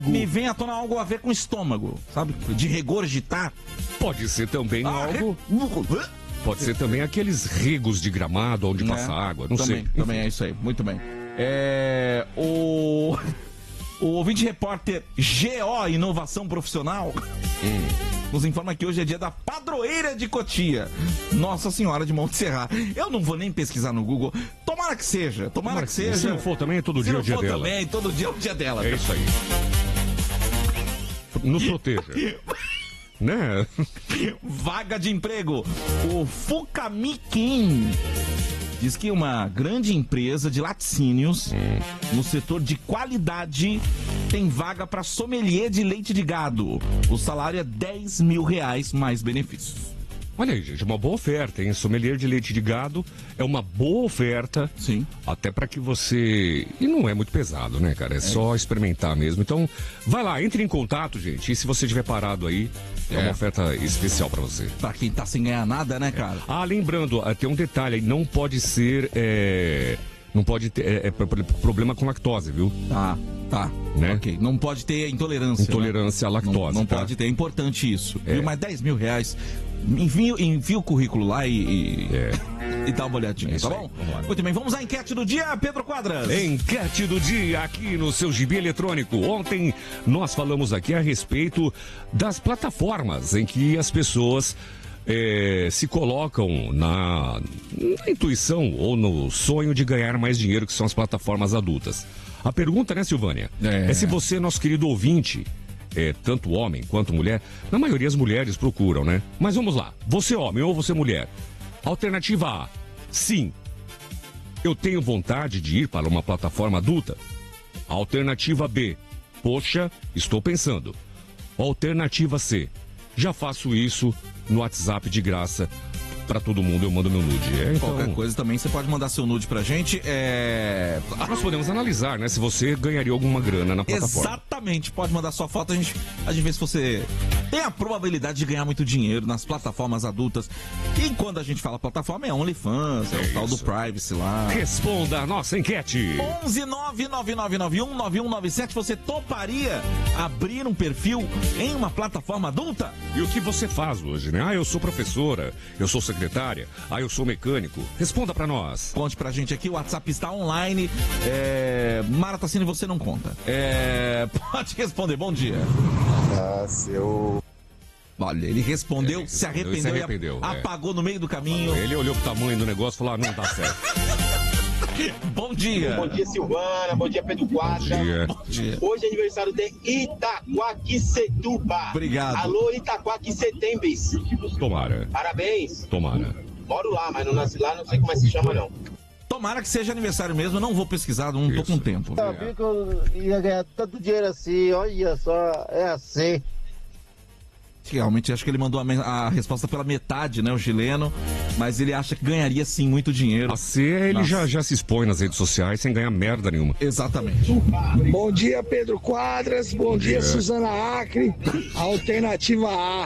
me vem à tona algo a ver com estômago, sabe? De regurgitar. Pode ser também algo... Pode ser também aqueles regos de gramado onde passa água, não sei. Também é isso aí, muito bem. O ouvinte repórter GO Inovação Profissional nos informa que hoje é dia da padroeira de Cotia, Nossa Senhora de Monte Serra. Eu não vou nem pesquisar no Google. Tomara que seja, tomara que seja. Se não for também, é todo dia o dia dela. Também, todo dia é o dia dela. É isso aí. Nos proteja. Né? Vaga de emprego. O Fukamikin diz que uma grande empresa de laticínios no setor de qualidade tem vaga para sommelier de leite de gado. O salário é R$10 mil mais benefícios. Olha aí, gente, é uma boa oferta, hein? Sommelier de leite de gado é uma boa oferta. Sim. Até para que você... E não é muito pesado, né, cara? É só experimentar mesmo. Então, vai lá, entre em contato, gente. E se você estiver parado aí, é uma oferta especial para você. Pra quem tá sem ganhar nada, né, cara? Ah, lembrando, tem um detalhe aí. Não pode ser... Não pode ter problema com lactose, viu? Tá. Né? Ok. Não pode ter intolerância. Intolerância à lactose. Não tá? pode ter. É importante isso. Viu? Mas R$10 mil. Envia o currículo lá e dá uma olhadinha, tá bom? Muito bem, vamos à enquete do dia, Pedro Quadras. Enquete do dia aqui no seu gibi eletrônico. Ontem nós falamos aqui a respeito das plataformas em que as pessoas se colocam na intuição ou no sonho de ganhar mais dinheiro, que são as plataformas adultas. A pergunta, né, Silvânia? É se você, nosso querido ouvinte, tanto homem quanto mulher, na maioria as mulheres procuram, né? Mas vamos lá, você homem ou você mulher? Alternativa A, sim, eu tenho vontade de ir para uma plataforma adulta. Alternativa B, poxa, estou pensando. Alternativa C, já faço isso no WhatsApp de graça pra todo mundo, eu mando meu nude. Então... Qualquer coisa também, você pode mandar seu nude pra gente. Nós podemos analisar, né? Se você ganharia alguma grana na plataforma. Exatamente, pode mandar sua foto, a gente vê se você tem a probabilidade de ganhar muito dinheiro nas plataformas adultas. E quando a gente fala plataforma, é OnlyFans, o tal do Privacy lá. Responda a nossa enquete. 11999919197, você toparia abrir um perfil em uma plataforma adulta? E o que você faz hoje, né? Eu sou professora, eu sou secretária, eu sou mecânico. Responda pra nós. Conte pra gente aqui, o WhatsApp está online. Mara Tassini, você não conta. Pode responder, bom dia. Olha, ele respondeu, se arrependeu, apagou no meio do caminho. Ele olhou pro tamanho do negócio e falou, não dá certo. Bom dia. Bom dia, Silvana. Bom dia, Pedro Quadras. Bom dia. Hoje é aniversário de Itaquaquecetuba. Obrigado. Alô, Itaquaquecetembes. Tomara. Parabéns. Tomara. Moro lá, mas não nasci lá, não sei como é que se chama, não. Tomara que seja aniversário mesmo, eu não vou pesquisar, não tô com tempo. Eu sabia que eu ia ganhar tanto dinheiro assim, olha só, é assim. Realmente, acho que ele mandou a resposta pela metade, né, o chileno, mas ele acha que ganharia sim muito dinheiro. A C, ele já se expõe nas redes sociais sem ganhar merda nenhuma. Exatamente. Bom dia, Pedro Quadras. Bom dia, Suzana Acre. Alternativa A.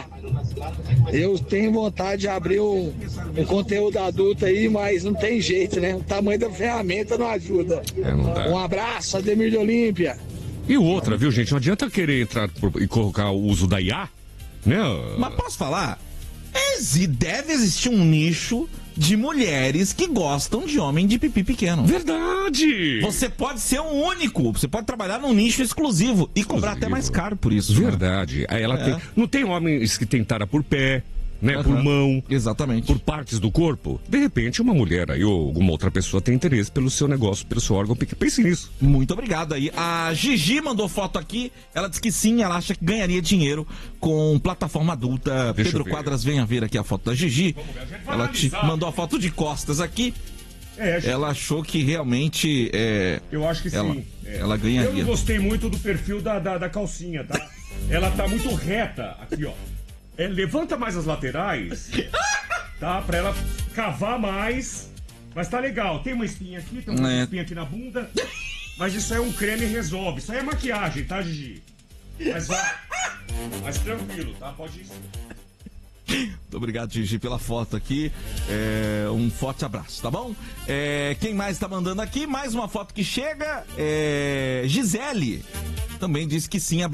Eu tenho vontade de abrir um conteúdo adulto aí, mas não tem jeito, né? O tamanho da ferramenta não ajuda. Não dá. Um abraço, Ademir de Olímpia. E outra, viu, gente? Não adianta querer entrar e colocar o uso da IA, né? Mas posso falar? Deve existir um nicho de mulheres que gostam de homem de pipi pequeno. Verdade! Você pode ser um único, você pode trabalhar num nicho exclusivo e cobrar até mais caro por isso. Verdade. Né? Aí ela tem, não tem homens que tentaram por pé, né? Por mão. Exatamente. Por partes do corpo. De repente, uma mulher aí ou alguma outra pessoa tem interesse pelo seu negócio, pelo seu órgão. Pense nisso. Muito obrigado aí. A Gigi mandou foto aqui. Ela disse que sim, ela acha que ganharia dinheiro com plataforma adulta. Pedro Quadras, venha ver aqui a foto da Gigi. Ela te mandou a foto de costas aqui. Ela achou que realmente eu acho que sim. Ela ganharia. Eu não gostei muito do perfil da calcinha, tá? Ela tá muito reta aqui, ó. Levanta mais as laterais, tá? Pra ela cavar mais. Mas tá legal. Tem uma espinha aqui, tem uma espinha aqui na bunda. Mas isso é um creme e resolve. Isso aí é maquiagem, tá, Gigi? Mas vai. Mas tranquilo, tá? Pode ir. Muito obrigado, Gigi, pela foto aqui. Um forte abraço, tá bom? Quem mais tá mandando aqui? Mais uma foto que chega. Gisele. também disse que sim,